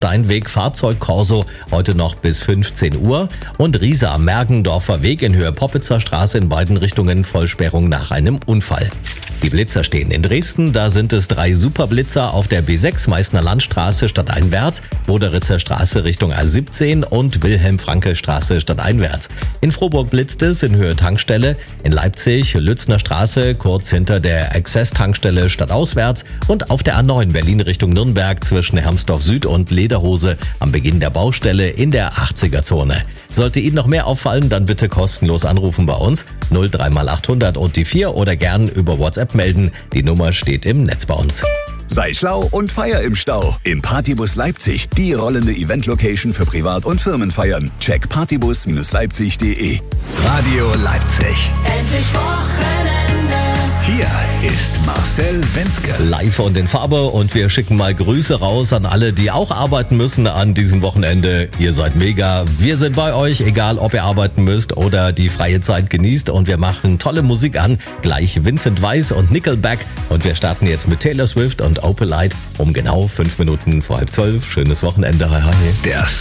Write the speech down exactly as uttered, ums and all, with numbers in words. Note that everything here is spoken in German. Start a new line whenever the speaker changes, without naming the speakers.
Steinweg Fahrzeugkorso heute noch bis fünfzehn Uhr und Riesa Mergendorfer Weg in Höhe Poppitzer Straße in beiden Richtungen Vollsperrung nach einem Unfall. Die Blitzer stehen in Dresden, da sind es drei Superblitzer auf der B sechs Meißner Landstraße stadteinwärts, Boderitzer Straße Richtung A siebzehn und Wilhelm-Franke-Straße stadteinwärts. In Frohburg blitzt es in Höhe Tankstelle, in Leipzig Lützner Straße kurz hinter der Access-Tankstelle stadtauswärts und auf der A neun Berlin Richtung Nürnberg zwischen Hermsdorf Süd und Lederhose am Beginn der Baustelle in der achtziger-Zone. Sollte Ihnen noch mehr auffallen, dann bitte kostenlos anrufen bei uns null drei mal achthundert und die vier oder gern über WhatsApp melden. Die Nummer steht im Netz bei uns.
Sei schlau und feier im Stau. Im Partybus Leipzig, die rollende Event-Location für Privat- und Firmenfeiern. Check partybus Leipzig punkt de. Radio Leipzig.
Endlich Wochenende.
Hier ist Marcel Wenzke.
Live und in Farbe und wir schicken mal Grüße raus an alle, die auch arbeiten müssen an diesem Wochenende. Ihr seid mega. Wir sind bei euch, egal ob ihr arbeiten müsst oder die freie Zeit genießt und wir machen tolle Musik an. Gleich Vincent Weiss und Nickelback und wir starten jetzt mit Taylor Swift und Opalite um genau fünf Minuten vor halb zwölf. Schönes Wochenende. Hi, hi.
Der